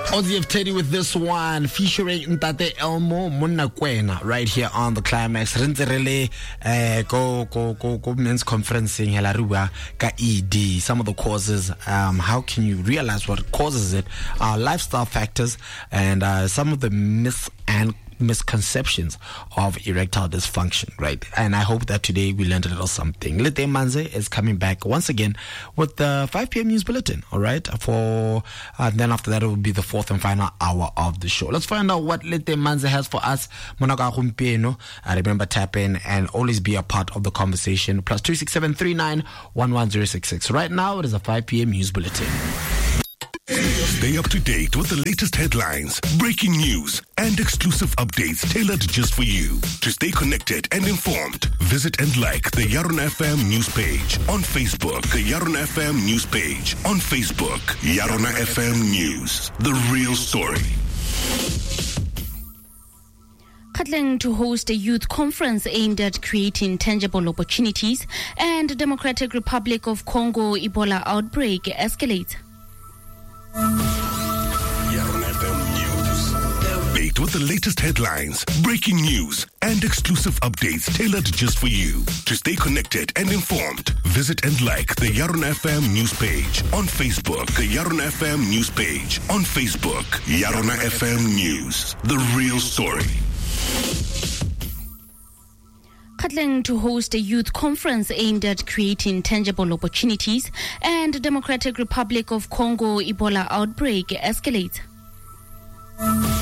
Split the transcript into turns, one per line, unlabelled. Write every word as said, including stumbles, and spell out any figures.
Ozzy of Teddy with this one, featuring Ntate Elmo Monna Kwena, right here on the Climax. Rinzerele go go go go men's conferencing Helarua ka E D. Some of the causes, um, how can you realize what causes it? Uh, lifestyle factors and uh, some of the myths and misconceptions of erectile dysfunction, right? And I hope that today we learned a little something. Lete Manze is coming back once again with the five p.m. news bulletin, all right? For uh, then after that, it will be the fourth and final hour of the show. Let's find out what Lete Manze has for us. Monaka Humpieno. Uh, remember, tap in and always be a part of the conversation. Plus two six seven three nine one one zero six six. Right now, it is a five p.m. news bulletin.
Stay up to date with the latest headlines, breaking news, and exclusive updates tailored just for you. To stay connected and informed, visit and like the Yarona F M news page on Facebook. The Yarona F M news page on Facebook. Yarona F M News, the real story.
Cuddling to host a youth conference aimed at creating tangible opportunities, and Democratic Republic of Congo Ebola outbreak escalates.
Yarona F M News. Date with the latest headlines, breaking news, and exclusive updates tailored just for you. To stay connected and informed, visit and like the Yarona F M news page on Facebook. The Yarona F M news page on Facebook. Yarona F M News, the real story.
Cuddling to host a youth conference aimed at creating tangible opportunities, and Democratic Republic of Congo Ebola outbreak escalates.